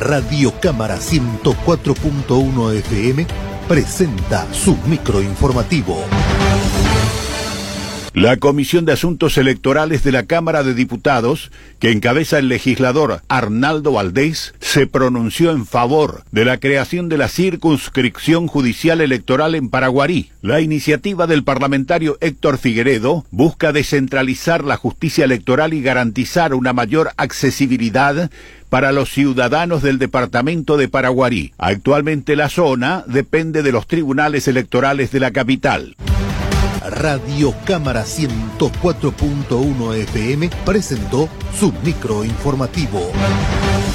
Radio Cámara 104.1 FM presenta su microinformativo. La Comisión de Asuntos Electorales de la Cámara de Diputados, que encabeza el legislador Arnaldo Valdés, se pronunció en favor de la creación de la circunscripción judicial electoral en Paraguarí. La iniciativa del parlamentario Héctor Figueredo busca descentralizar la justicia electoral y garantizar una mayor accesibilidad para los ciudadanos del departamento de Paraguarí. Actualmente la zona depende de los tribunales electorales de la capital. Radio Cámara 104.1 FM presentó su microinformativo.